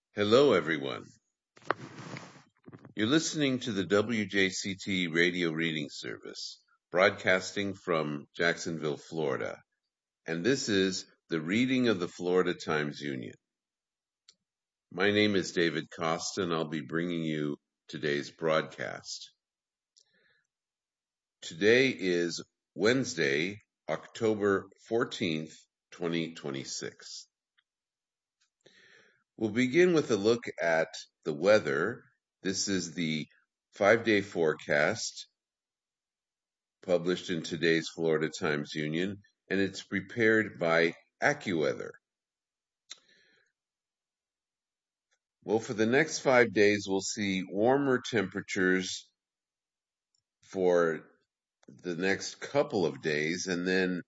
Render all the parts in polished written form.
Hello, everyone. You're listening to the WJCT radio reading service, broadcasting from Jacksonville, Florida. And this is the reading of the Florida Times-Union. My name is David Costa, and I'll be bringing you today's broadcast. Today is Wednesday, October 14th, 2026. We'll begin with a look at the weather. This is the 5-day forecast published in today's Florida Times-Union, and it's prepared by AccuWeather. Well, for the next 5 days, we'll see warmer temperatures for the next couple of days, and then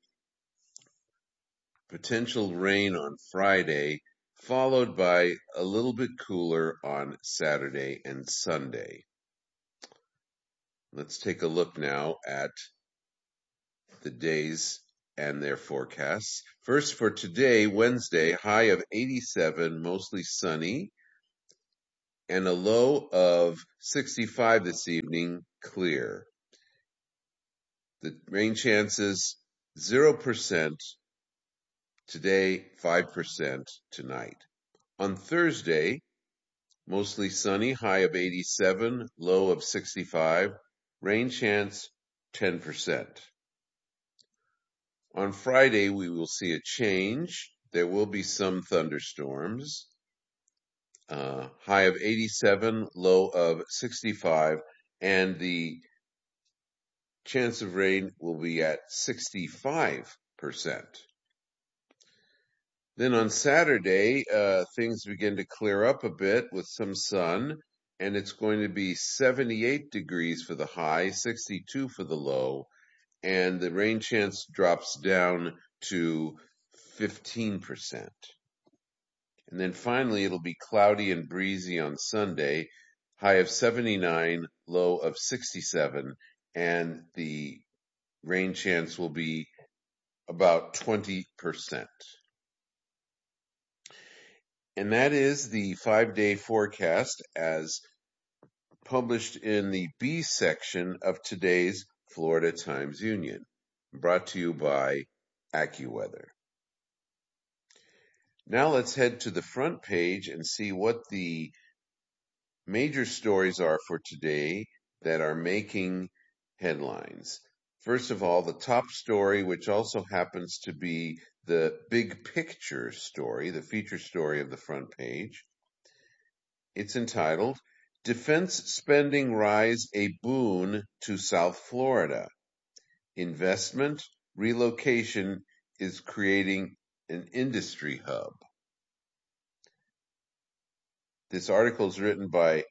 potential rain on Friday, followed by a little bit cooler on Saturday and Sunday. Let's take a look now at the days and their forecasts. First, for today, Wednesday, high of 87, mostly sunny, and a low of 65 this evening, clear. The rain chances 0% today, 5% tonight. On Thursday, mostly sunny, high of 87, low of 65, rain chance 10%. On Friday, we will see a change. There will be some thunderstorms. High of 87, low of 65, and the chance of rain will be at 65%. Then on Saturday, things begin to clear up a bit with some sun, and it's going to be 78 degrees for the high, 62 for the low, and the rain chance drops down to 15%. And then finally, it'll be cloudy and breezy on Sunday, high of 79, low of 67, and the rain chance will be about 20%. And that is the 5-day forecast as published in the B section of today's Florida Times-Union, brought to you by AccuWeather. Now let's head to the front page and see what the major stories are for today that are making headlines. First of all, the top story, which also happens to be the big picture story, the feature story of the front page. It's entitled, Defense Spending Rise a Boon to South Florida. Investment relocation is creating an industry hub. This article is written by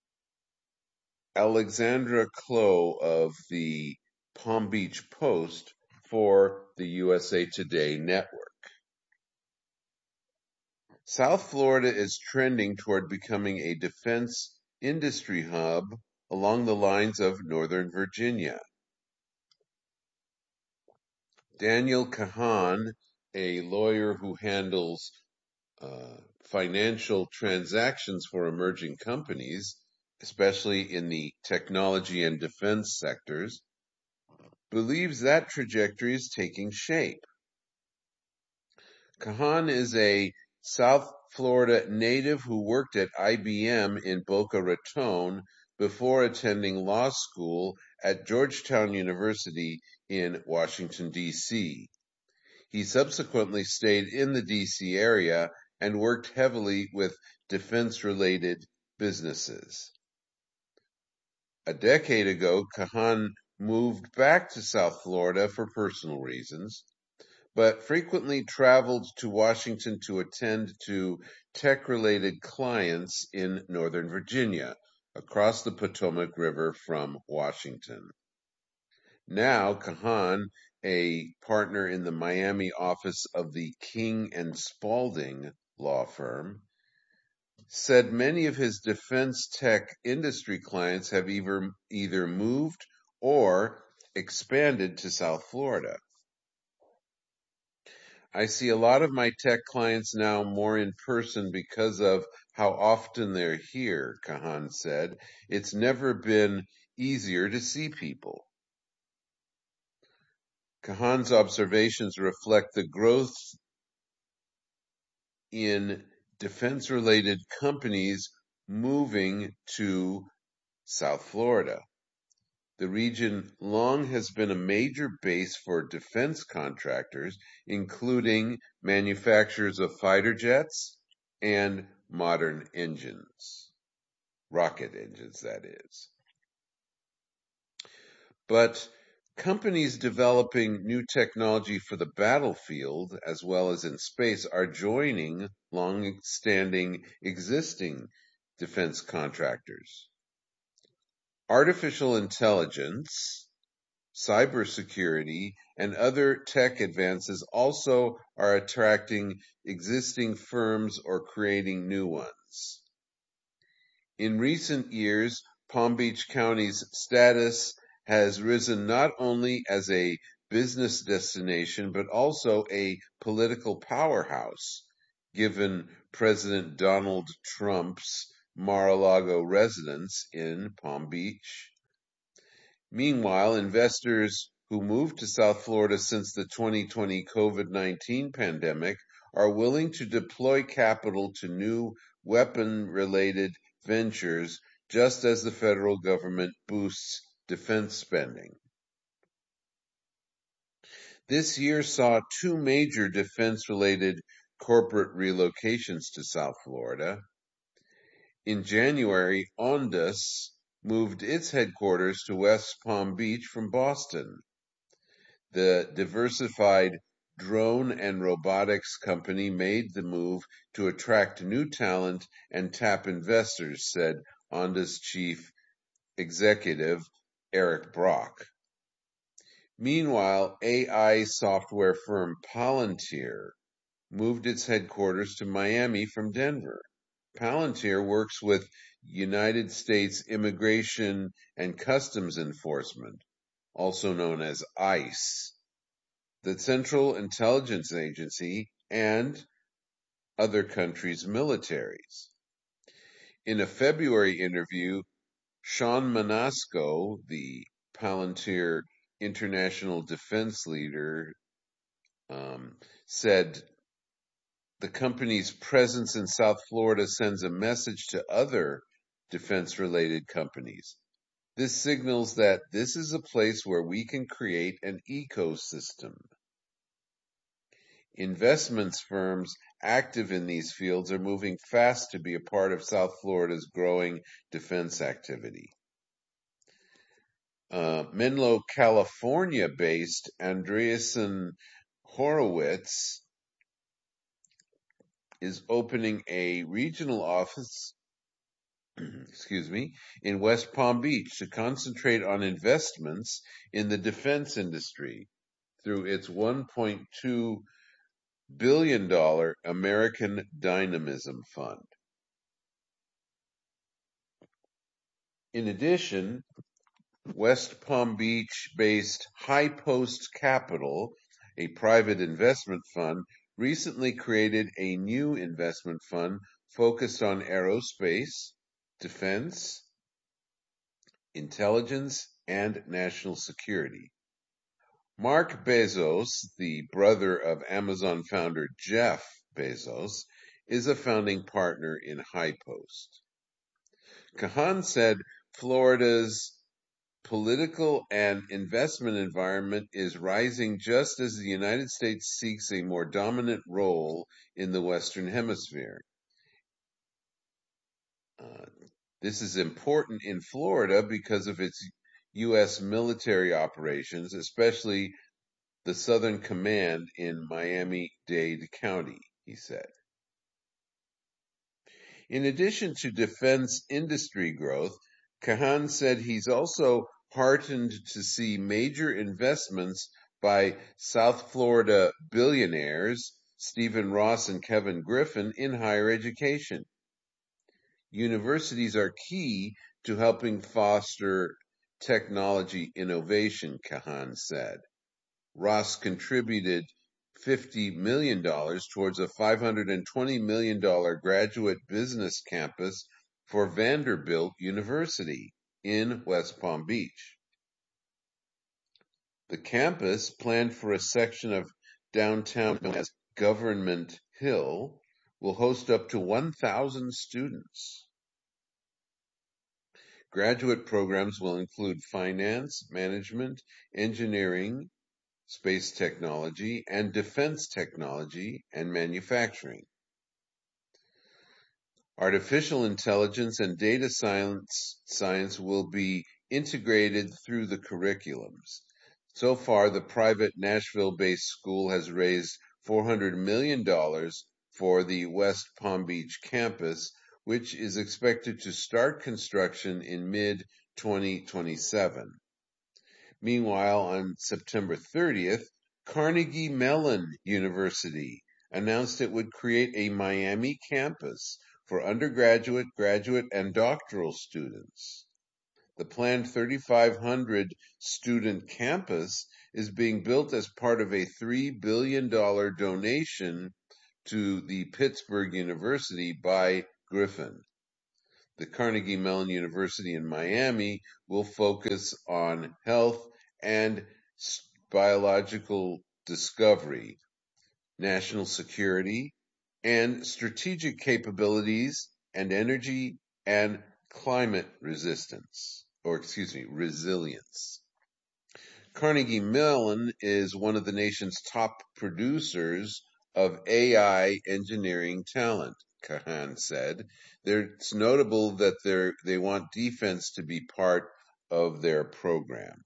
Alexandra Clow of the Palm Beach Post for the USA Today network. South Florida is trending toward becoming a defense industry hub along the lines of Northern Virginia. Daniel Kahan, a lawyer who handles financial transactions for emerging companies, especially in the technology and defense sectors, believes that trajectory is taking shape. Kahan is a South Florida native who worked at IBM in Boca Raton before attending law school at Georgetown University in Washington, D.C. He subsequently stayed in the D.C. area and worked heavily with defense-related businesses. A decade ago, Kahan moved back to South Florida for personal reasons, but frequently traveled to Washington to attend to tech-related clients in Northern Virginia, across the Potomac River from Washington. Now, Kahan, a partner in the Miami office of the King and Spalding law firm, said many of his defense tech industry clients have either moved or expanded to South Florida. I see a lot of my tech clients now more in person because of how often they're here, Kahan said. It's never been easier to see people. Kahan's observations reflect the growth in defense-related companies moving to South Florida. The region long has been a major base for defense contractors, including manufacturers of fighter jets and modern engines, rocket engines, that is. But companies developing new technology for the battlefield, as well as in space, are joining long-standing existing defense contractors. Artificial intelligence, cybersecurity, and other tech advances also are attracting existing firms or creating new ones. In recent years, Palm Beach County's status has risen not only as a business destination, but also a political powerhouse, given President Donald Trump's Mar-a-Lago residence in Palm Beach. Meanwhile, investors who moved to South Florida since the 2020 COVID-19 pandemic are willing to deploy capital to new weapon-related ventures, just as the federal government boosts defense spending. This year saw two major defense-related corporate relocations to South Florida. In January, Ondas moved its headquarters to West Palm Beach from Boston. The diversified drone and robotics company made the move to attract new talent and tap investors, said Ondas chief executive Eric Brock. Meanwhile, AI software firm Palantir moved its headquarters to Miami from Denver. Palantir works with United States Immigration and Customs Enforcement, also known as ICE, the Central Intelligence Agency, and other countries' militaries. In a February interview, Sean Manasco, the Palantir international defense leader, said the company's presence in South Florida sends a message to other defense-related companies. This signals that this is a place where we can create an ecosystem. Investments firms active in these fields are moving fast to be a part of South Florida's growing defense activity. Menlo, California-based Andreessen Horowitz is opening a regional office in West Palm Beach to concentrate on investments in the defense industry through its $1.2 billion American Dynamism Fund. In addition, West Palm Beach-based High Post Capital, a private investment fund, recently created a new investment fund focused on aerospace, defense, intelligence, and national security. Mark Bezos, the brother of Amazon founder Jeff Bezos, is a founding partner in High Post. Kahan said Florida's political and investment environment is rising just as the United States seeks a more dominant role in the Western Hemisphere. This is important in Florida because of its U.S. military operations, especially the Southern Command in Miami-Dade County, he said. In addition to defense industry growth, Kahan said he's also heartened to see major investments by South Florida billionaires Stephen Ross and Kevin Griffin in higher education. Universities are key to helping foster technology innovation, Kahan said. Ross contributed $50 million towards a $520 million graduate business campus for Vanderbilt University in West Palm Beach. The campus, planned for a section of downtown known as Government Hill, will host up to 1,000 students. Graduate programs will include finance, management, engineering, space technology, and defense technology and manufacturing. Artificial intelligence and data science will be integrated through the curriculums. So far, the private Nashville-based school has raised $400 million for the West Palm Beach campus, which is expected to start construction in mid-2027. Meanwhile, on September 30th, Carnegie Mellon University announced it would create a Miami campus for undergraduate, graduate, and doctoral students. The planned 3,500 student campus is being built as part of a $3 billion donation to the Pittsburgh University by Griffin. The Carnegie Mellon University in Miami will focus on health and biological discovery, national security, and strategic capabilities, and energy and climate resilience. Carnegie Mellon is one of the nation's top producers of AI engineering talent, Kahan said. It's notable that they want defense to be part of their program.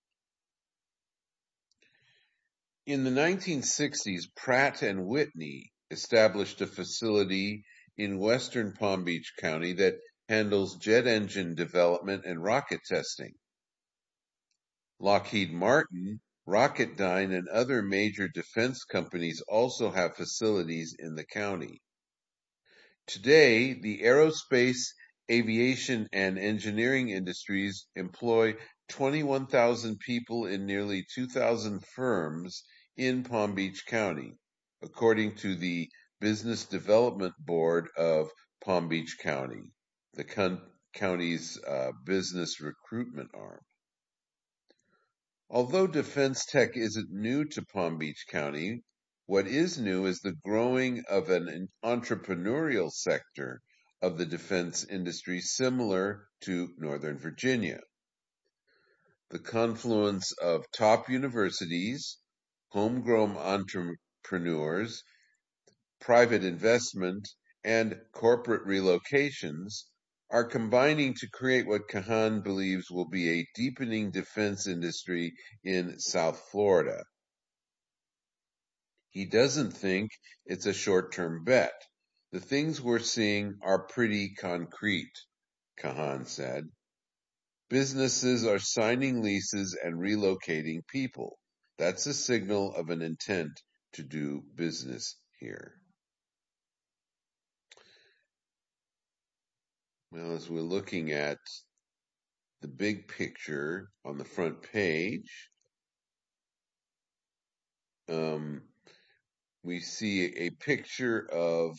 In the 1960s, Pratt & Whitney established a facility in western Palm Beach County that handles jet engine development and rocket testing. Lockheed Martin, Rocketdyne, and other major defense companies also have facilities in the county. Today, the aerospace, aviation, and engineering industries employ 21,000 people in nearly 2,000 firms in Palm Beach County, according to the Business Development Board of Palm Beach County, the county's business recruitment arm. Although defense tech isn't new to Palm Beach County, what is new is the growing of an entrepreneurial sector of the defense industry similar to Northern Virginia. The confluence of top universities, homegrown entrepreneurs, private investment, and corporate relocations are combining to create what Kahan believes will be a deepening defense industry in South Florida. He doesn't think it's a short-term bet. The things we're seeing are pretty concrete, Kahan said. Businesses are signing leases and relocating people. That's a signal of an intent to do business here. Well, as we're looking at the big picture on the front page, we see a picture of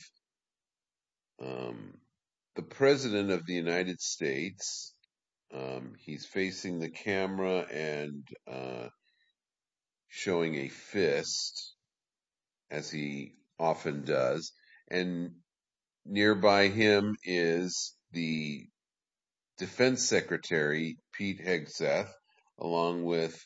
the President of the United States. He's facing the camera and showing a fist, as he often does. And nearby him is the Defense Secretary, Pete Hegseth, along with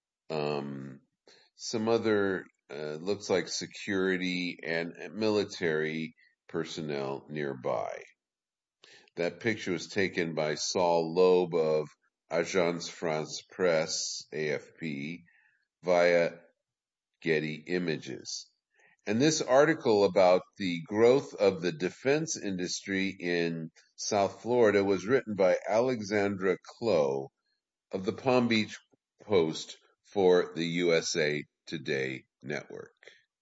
some other, looks like security and military personnel nearby. That picture was taken by Saul Loeb of Agence France Presse, AFP, via Getty Images. And this article about the growth of the defense industry in South Florida was written by Alexandra Clow of the Palm Beach Post for the USA Today network.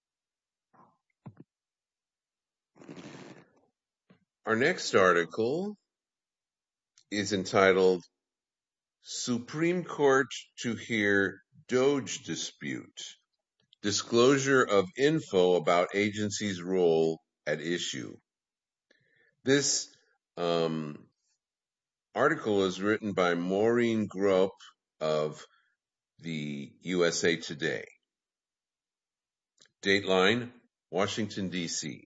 Our next article is entitled Supreme Court to Hear Doge Dispute. Disclosure of info about agency's role at issue. This article is written by Maureen Grope of the USA Today. Dateline, Washington, D.C.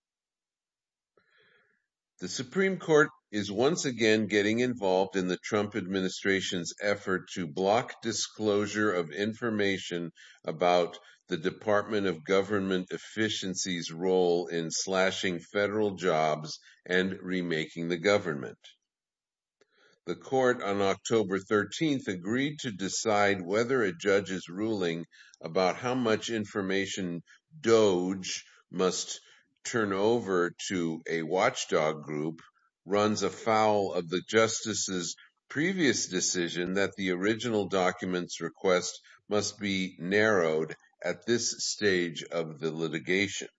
The Supreme Court is once again getting involved in the Trump administration's effort to block disclosure of information about the Department of Government Efficiency's role in slashing federal jobs and remaking the government. The court on October 13th agreed to decide whether a judge's ruling about how much information DOJ must turn over to a watchdog group runs afoul of the justice's previous decision that the original document's request must be narrowed at this stage of the litigation.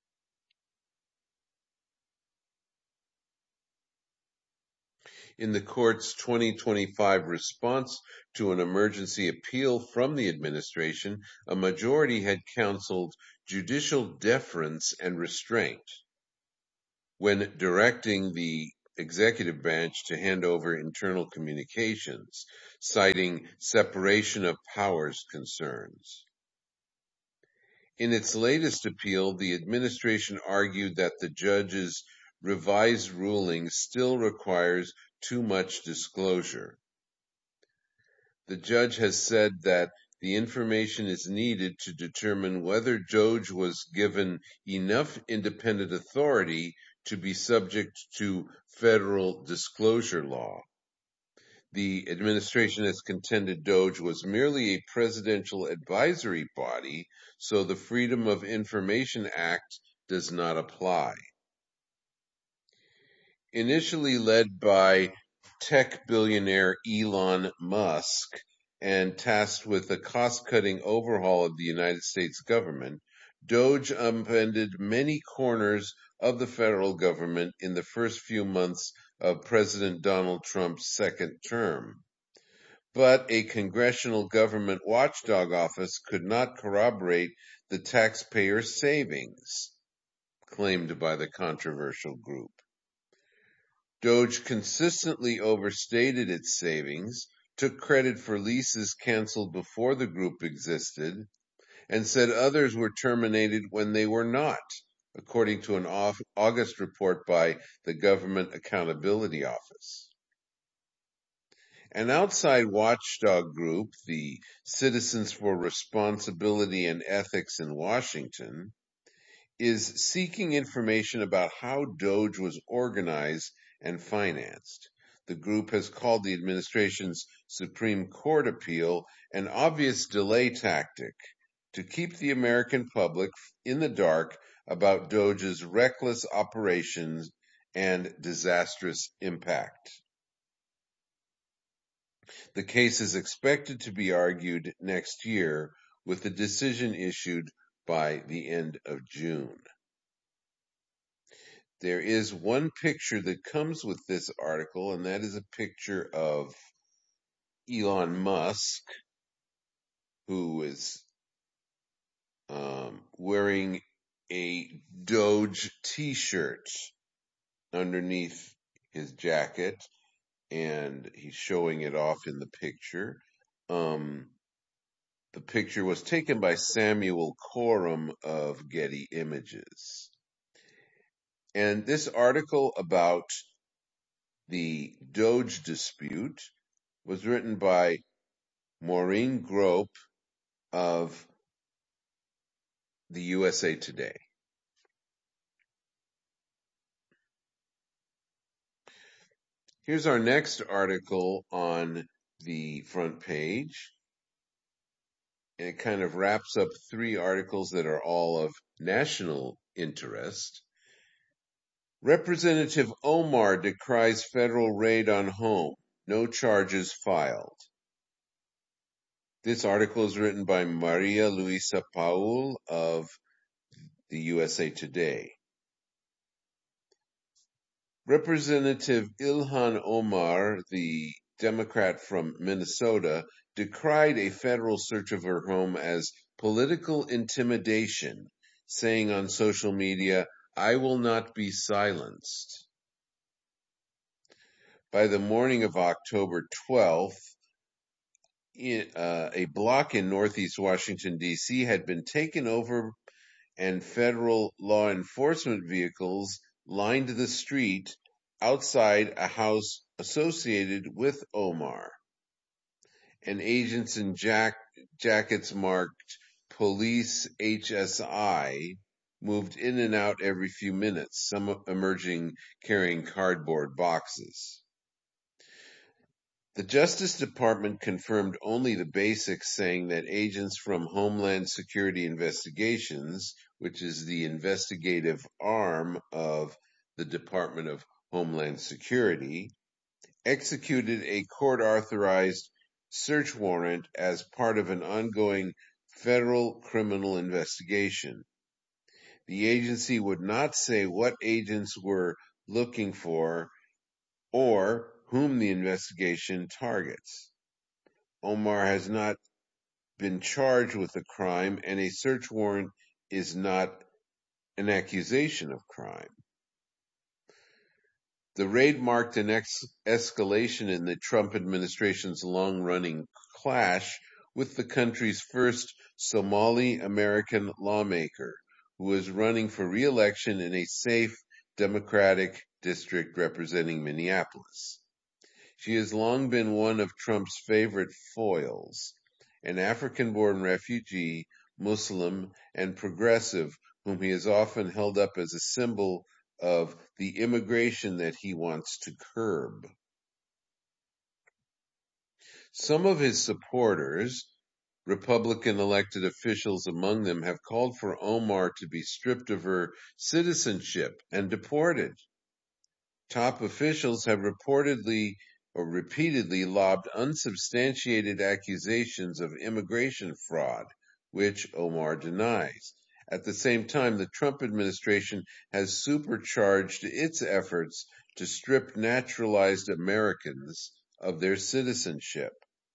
In the court's 2025 response to an emergency appeal from the administration, a majority had counseled judicial deference and restraint when directing the executive branch to hand over internal communications, citing separation of powers concerns. In its latest appeal, the administration argued that the judge's revised ruling still requires too much disclosure. The judge has said that the information is needed to determine whether DOJ was given enough independent authority to be subject to federal disclosure law. The administration has contended DOJ was merely a presidential advisory body, so the Freedom of Information Act does not apply. Initially led by tech billionaire Elon Musk and tasked with a cost-cutting overhaul of the United States government, DOJ upended many corners of the federal government in the first few months of President Donald Trump's second term. But a congressional government watchdog office could not corroborate the taxpayer savings claimed by the controversial group. DOJ consistently overstated its savings, took credit for leases canceled before the group existed, and said others were terminated when they were not, according to an August report by the Government Accountability Office. An outside watchdog group, the Citizens for Responsibility and Ethics in Washington, is seeking information about how DOJ was organized and financed. The group has called the administration's Supreme Court appeal an obvious delay tactic to keep the American public in the dark about DOJ's reckless operations and disastrous impact. The case is expected to be argued next year, with a decision issued by the end of June. There is one picture that comes with this article, and that is a picture of Elon Musk, who is wearing a Doge t-shirt underneath his jacket, and he's showing it off in the picture. The picture was taken by Samuel Coram of Getty Images. And this article about the Doge dispute was written by Maureen Grope of the USA Today. Here's our next article on the front page. And it kind of wraps up three articles that are all of national interest. Representative Omar decries federal raid on home. No charges filed. This article is written by Maria Luisa Paul of the USA Today. Representative Ilhan Omar, the Democrat from Minnesota, decried a federal search of her home as political intimidation, saying on social media, "I will not be silenced." By the morning of October 12th, a block in northeast Washington, D.C. had been taken over and federal law enforcement vehicles lined the street outside a house associated with Omar. And agents in jackets marked Police HSI moved in and out every few minutes, some emerging carrying cardboard boxes. The Justice Department confirmed only the basics, saying that agents from Homeland Security Investigations, which is the investigative arm of the Department of Homeland Security, executed a court-authorized search warrant as part of an ongoing federal criminal investigation. The agency would not say what agents were looking for or whom the investigation targets. Omar has not been charged with a crime, and a search warrant is not an accusation of crime. The raid marked an escalation in the Trump administration's long-running clash with the country's first Somali American lawmaker, who is running for re-election in a safe Democratic district representing Minneapolis. She has long been one of Trump's favorite foils, an African-born refugee, Muslim, and progressive whom he has often held up as a symbol of the immigration that he wants to curb. Some of his supporters, Republican elected officials among them, have called for Omar to be stripped of her citizenship and deported. Top officials have reportedly or repeatedly lobbed unsubstantiated accusations of immigration fraud, which Omar denies. At the same time, the Trump administration has supercharged its efforts to strip naturalized Americans of their citizenship.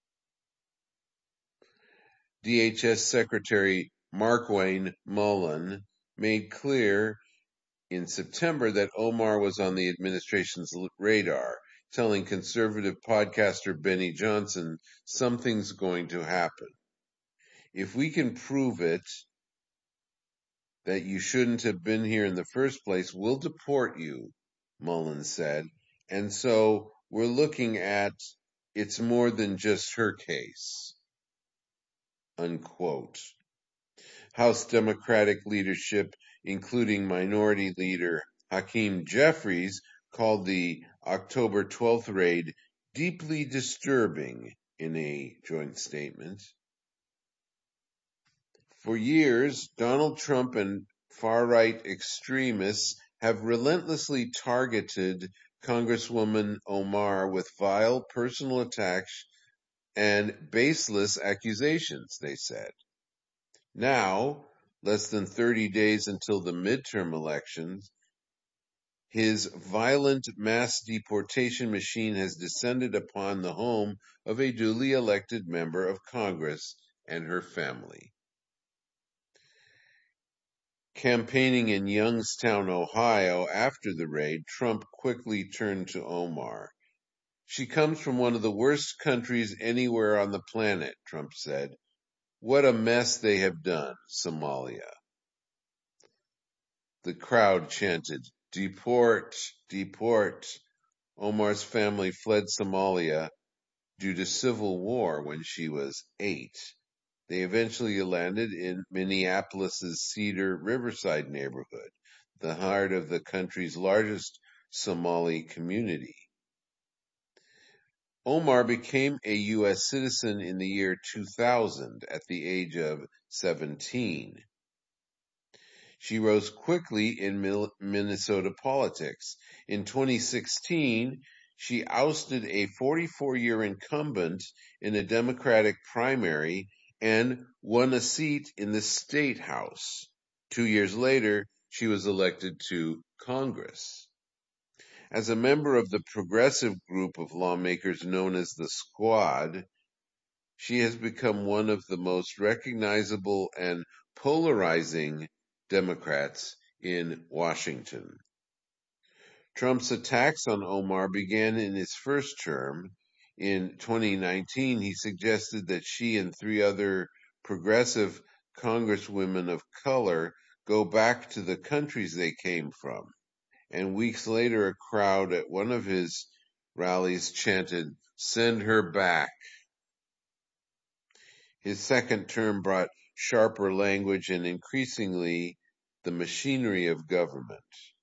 DHS Secretary Markwayne Mullin made clear in September that Omar was on the administration's radar, telling conservative podcaster Benny Johnson, "Something's going to happen. If we can prove it, that you shouldn't have been here in the first place, we'll deport you," Mullin said. And so we're looking at it's more than just her case. Unquote. House Democratic leadership, including Minority Leader Hakeem Jeffries, called the October 12th raid deeply disturbing in a joint statement. For years, Donald Trump and far-right extremists have relentlessly targeted Congresswoman Omar with vile personal attacks and baseless accusations, they said. Now, less than 30 days until the midterm elections, his violent mass deportation machine has descended upon the home of a duly elected member of Congress and her family. Campaigning in Youngstown, Ohio, after the raid, Trump quickly turned to Omar. "She comes from one of the worst countries anywhere on the planet," Trump said. "What a mess they have done, Somalia." The crowd chanted, "Deport, deport." Omar's family fled Somalia due to civil war when she was 8. They eventually landed in Minneapolis's Cedar Riverside neighborhood, the heart of the country's largest Somali community. Omar became a U.S. citizen in the year 2000 at the age of 17. She rose quickly in Minnesota politics. In 2016, she ousted a 44-year incumbent in a Democratic primary and won a seat in the state house. 2 years later, she was elected to Congress. As a member of the progressive group of lawmakers known as the Squad, She has become one of the most recognizable and polarizing Democrats in Washington. Trump's attacks on Omar began in his first term. In 2019, he suggested that she and three other progressive congresswomen of color go back to the countries they came from. And weeks later, a crowd at one of his rallies chanted, "Send her back." His second term brought sharper language and increasingly the machinery of government.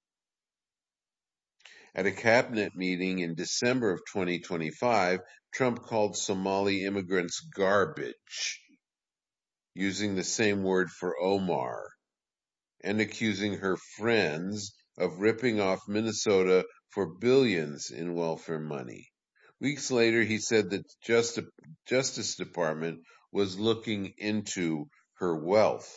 At a cabinet meeting in December of 2025, Trump called Somali immigrants garbage, using the same word for Omar, and accusing her friends of ripping off Minnesota for billions in welfare money. Weeks later, he said that the Justice Department was looking into her wealth.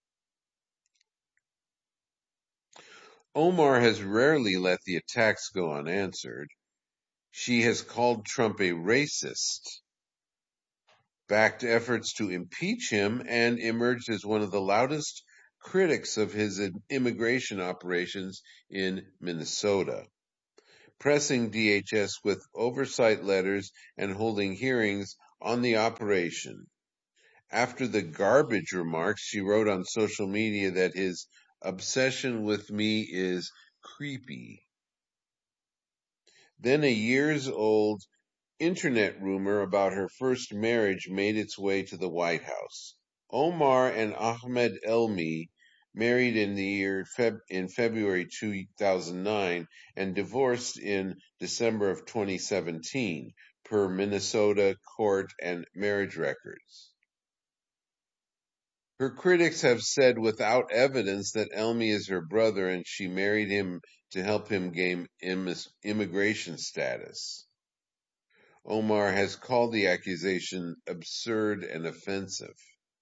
Omar has rarely let the attacks go unanswered. She has called Trump a racist, backed efforts to impeach him, and emerged as one of the loudest critics of his immigration operations in Minnesota, pressing DHS with oversight letters and holding hearings on the operation. After the garbage remarks, she wrote on social media that his obsession with me is creepy. Then a years-old internet rumor about her first marriage made its way to the White House. Omar and Ahmed Elmi married in February 2009 and divorced in December of 2017, per Minnesota court and marriage records. Her critics have said without evidence that Elmi is her brother and she married him to help him gain immigration status. Omar has called the accusation absurd and offensive.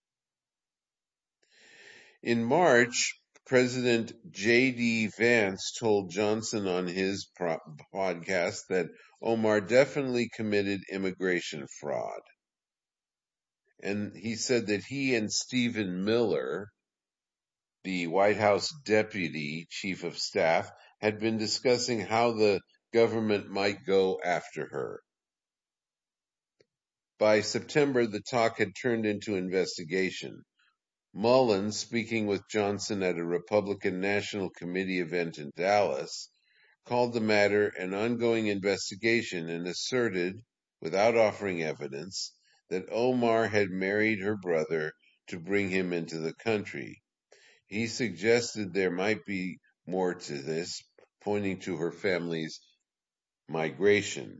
In March, President J.D. Vance told Johnson on his podcast that Omar definitely committed immigration fraud. And he said that he and Stephen Miller, the White House deputy chief of staff, had been discussing how the government might go after her. By September, the talk had turned into investigation. Mullen, speaking with Johnson at a Republican National Committee event in Dallas, called the matter an ongoing investigation and asserted, without offering evidence, that Omar had married her brother to bring him into the country. He suggested there might be more to this, pointing to her family's migration.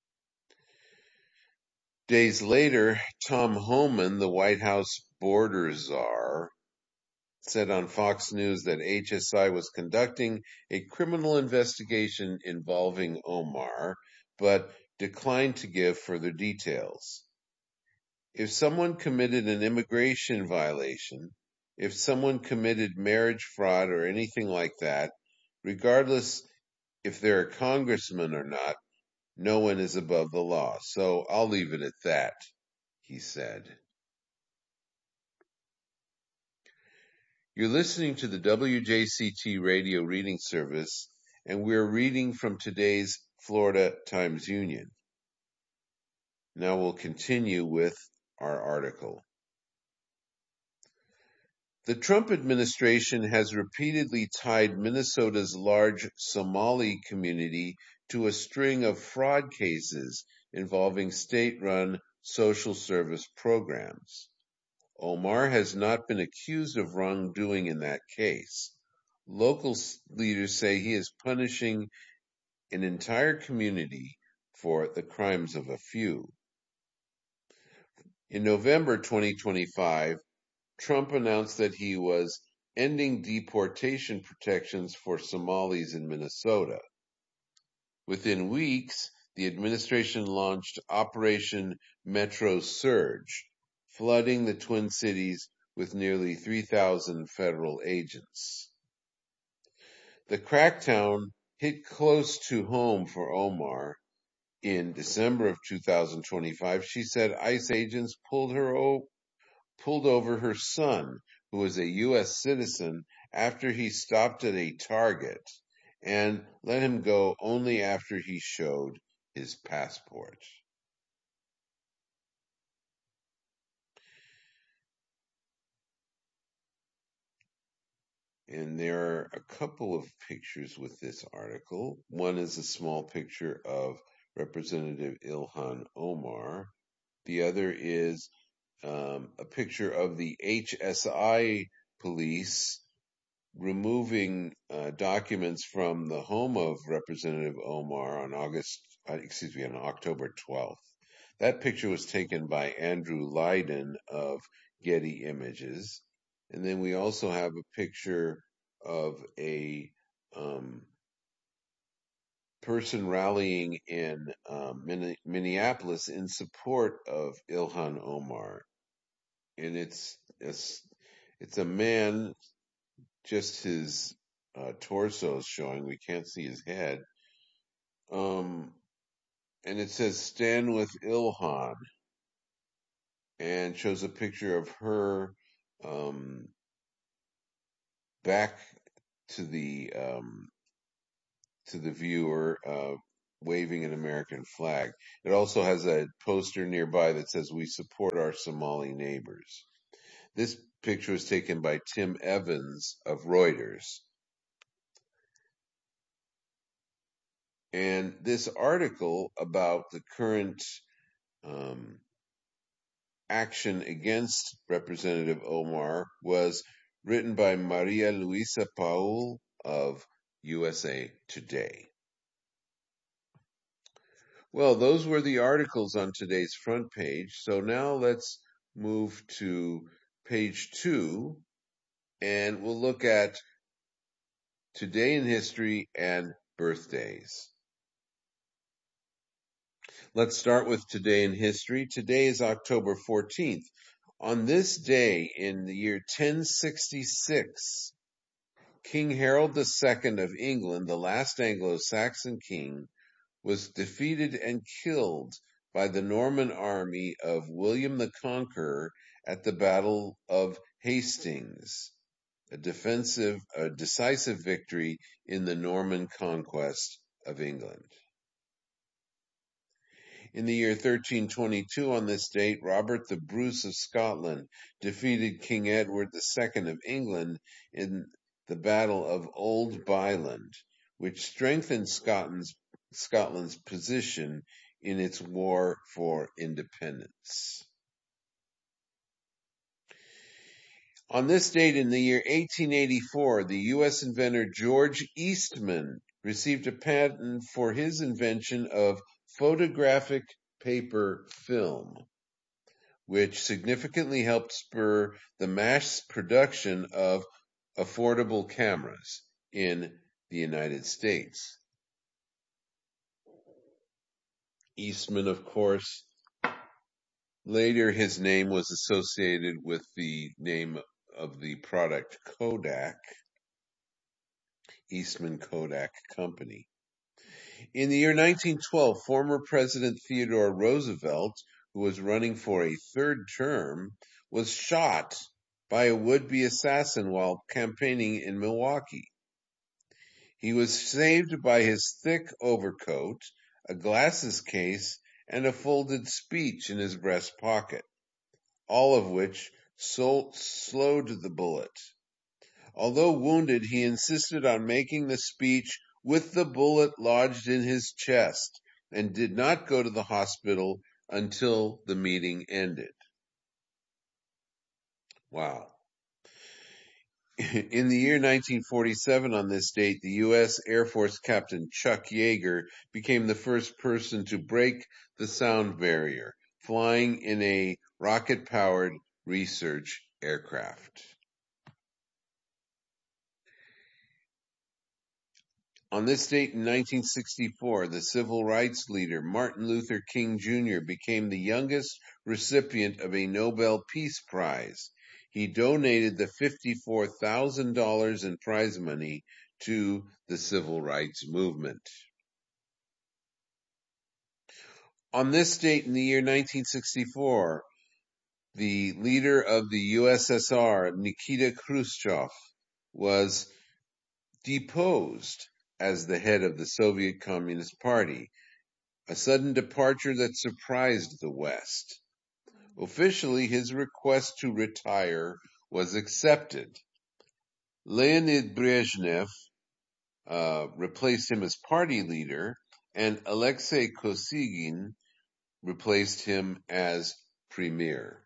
Days later, Tom Homan, the White House border czar, said on Fox News that HSI was conducting a criminal investigation involving Omar, but declined to give further details. If someone committed an immigration violation, if someone committed marriage fraud or anything like that, regardless if they're a congressman or not, no one is above the law. So I'll leave it at that, he said. You're listening to the WJCT radio reading service, and we're reading from today's Florida Times-Union. Now we'll continue with our article. The Trump administration has repeatedly tied Minnesota's large Somali community to a string of fraud cases involving state-run social service programs. Omar has not been accused of wrongdoing in that case. Local leaders say he is punishing an entire community for the crimes of a few. In November 2025, Trump announced that he was ending deportation protections for Somalis in Minnesota. Within weeks, the administration launched Operation Metro Surge, flooding the Twin Cities with nearly 3,000 federal agents. The crackdown hit close to home for Omar. In December of 2025, she said ICE agents pulled over her son, who was a U.S. citizen, after he stopped at a Target, and let him go only after he showed his passport. And there are a couple of pictures with this article. One is a small picture of Representative Ilhan Omar. The other is a picture of the HSI police removing documents from the home of Representative Omar on October 12th. That picture was taken by Andrew Lydon of Getty Images. And then we also have a picture of a person rallying in Minneapolis in support of Ilhan Omar. And it's a man, just his torso is showing. We can't see his head. And it says "Stand with Ilhan," and shows a picture of her back to the viewer, waving an American flag. It also has a poster nearby that says "We support our Somali neighbors." This picture was taken by Tim Evans of Reuters. And this article about the current action against Representative Omar was written by Maria Luisa Paul of USA Today. Well, those were the articles on today's front page. So now let's move to page 2, and we'll look at Today in History and birthdays. Let's start with Today in History. Today is October 14th. On this day in the year 1066, King Harold II of England, the last Anglo-Saxon king, was defeated and killed by the Norman army of William the Conqueror at the Battle of Hastings, a decisive victory in the Norman conquest of England. In the year 1322, on this date, Robert the Bruce of Scotland defeated King Edward II of England in the Battle of Old Byland, which strengthened Scotland's position in its war for independence. On this date in the year 1884, the U.S. inventor George Eastman received a patent for his invention of photographic paper film, which significantly helped spur the mass production of affordable cameras in the United States. Eastman, of course, later his name was associated with the name of the product Kodak, Eastman Kodak Company. In the year 1912, former President Theodore Roosevelt, who was running for a third term, was shot by a would-be assassin while campaigning in Milwaukee. He was saved by his thick overcoat, a glasses case, and a folded speech in his breast pocket, all of which slowed the bullet. Although wounded, he insisted on making the speech with the bullet lodged in his chest and did not go to the hospital until the meeting ended. Wow. In the year 1947, on this date, the U.S. Air Force Captain Chuck Yeager became the first person to break the sound barrier, flying in a rocket-powered research aircraft. On this date in 1964, the civil rights leader Martin Luther King Jr. became the youngest recipient of a Nobel Peace Prize. He donated the $54,000 in prize money to the civil rights movement. On this date in the year 1964, the leader of the USSR, Nikita Khrushchev, was deposed as the head of the Soviet Communist Party, a sudden departure that surprised the West. Officially, his request to retire was accepted. Leonid Brezhnev replaced him as party leader, and Alexei Kosygin replaced him as premier.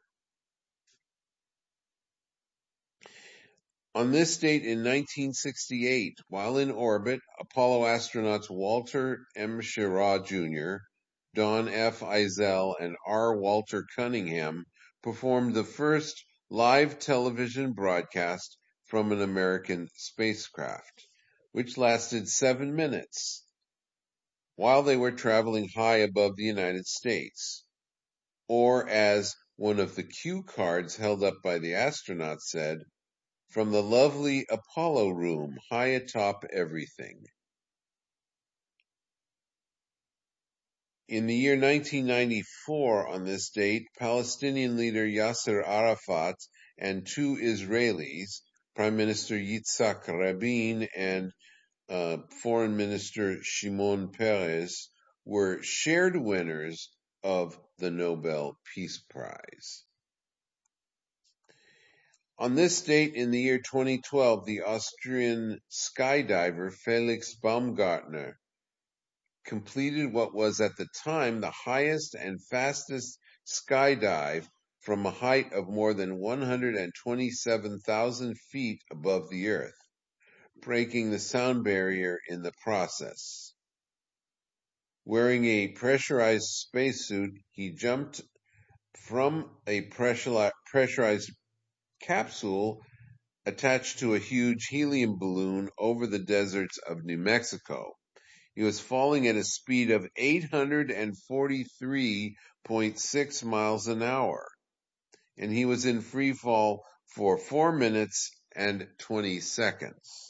On this date in 1968, while in orbit, Apollo astronauts Walter M. Schirra Jr., Don F. Eisele, and R. Walter Cunningham performed the first live television broadcast from an American spacecraft, which lasted 7 minutes while they were traveling high above the United States. Or, as one of the cue cards held up by the astronauts said, "From the lovely Apollo room, high atop everything." In the year 1994, on this date, Palestinian leader Yasser Arafat and two Israelis, Prime Minister Yitzhak Rabin and Foreign Minister Shimon Peres, were shared winners of the Nobel Peace Prize. On this date in the year 2012, the Austrian skydiver Felix Baumgartner completed what was at the time the highest and fastest skydive from a height of more than 127,000 feet above the Earth, breaking the sound barrier in the process. Wearing a pressurized spacesuit, he jumped from a pressurized capsule attached to a huge helium balloon over the deserts of New Mexico. He was falling at a speed of 843.6 miles an hour, and he was in free fall for 4 minutes and 20 seconds.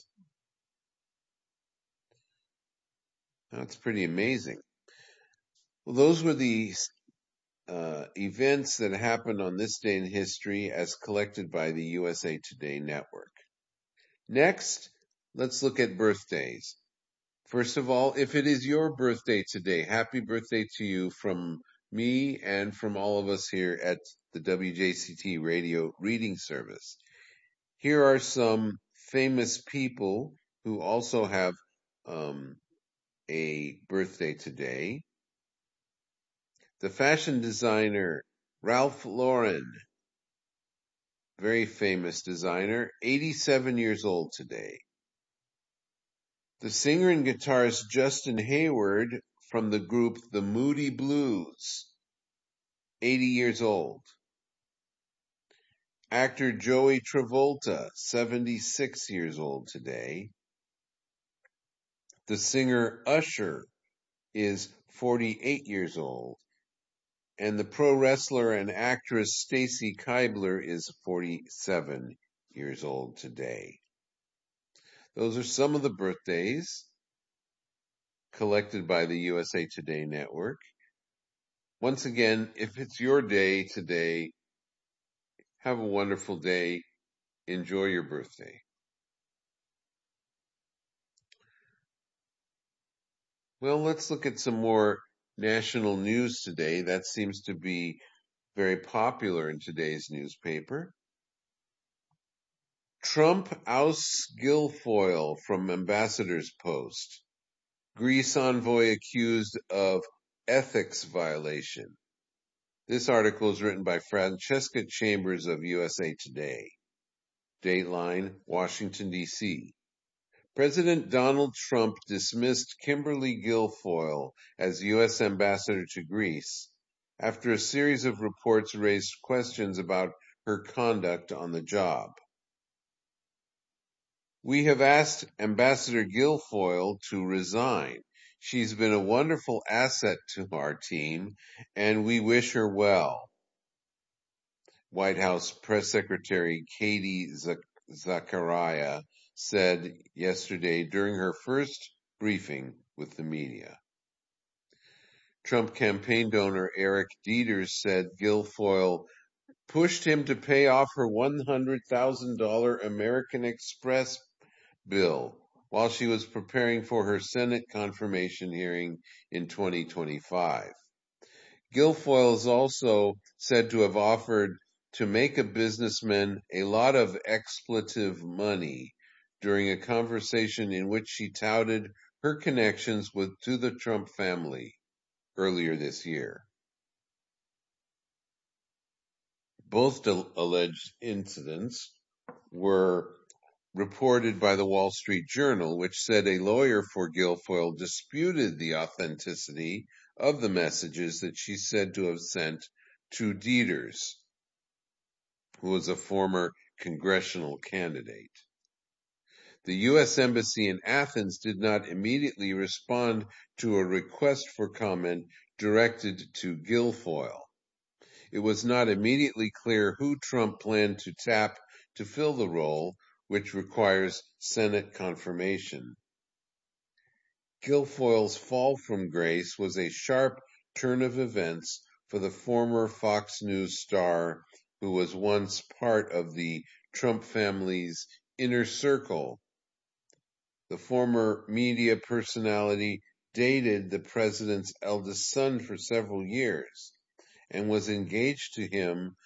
That's pretty amazing. Well, those were the events that happened on this day in history as collected by the USA Today Network. Next, let's look at birthdays. First of all, if it is your birthday today, happy birthday to you from me and from all of us here at the WJCT Radio Reading Service. Here are some famous people who also have a birthday today. The fashion designer Ralph Lauren, very famous designer, 87 years old today. The singer and guitarist Justin Hayward from the group The Moody Blues, 80 years old. Actor Joey Travolta, 76 years old today. The singer Usher is 48 years old. And the pro wrestler and actress Stacy Keibler is 47 years old today. Those are some of the birthdays collected by the USA Today Network. Once again, if it's your day today, have a wonderful day. Enjoy your birthday. Well, let's look at some more national news today. That seems to be very popular in today's newspaper. Trump ousts Guilfoyle from ambassador's post. Greece envoy accused of ethics violation. This article is written by Francesca Chambers of USA Today. Dateline, Washington, D.C. President Donald Trump dismissed Kimberly Guilfoyle as U.S. ambassador to Greece after a series of reports raised questions about her conduct on the job. We have asked Ambassador Guilfoyle to resign. She's been a wonderful asset to our team, and we wish her well. White House Press Secretary Katie Zachariah said yesterday during her first briefing with the media. Trump campaign donor Eric Dieters said Guilfoyle pushed him to pay off her $100,000 American Express bill while she was preparing for her Senate confirmation hearing in 2025. Guilfoyle is also said to have offered to make a businessman a lot of expletive money during a conversation in which she touted her connections to the Trump family earlier this year. Both alleged incidents were reported by the Wall Street Journal, which said a lawyer for Guilfoyle disputed the authenticity of the messages that she said to have sent to Dieters, who was a former congressional candidate. The U.S. Embassy in Athens did not immediately respond to a request for comment directed to Guilfoyle. It was not immediately clear who Trump planned to tap to fill the role, which requires Senate confirmation. Guilfoyle's fall from grace was a sharp turn of events for the former Fox News star who was once part of the Trump family's inner circle. The former media personality dated the president's eldest son for several years and was engaged to him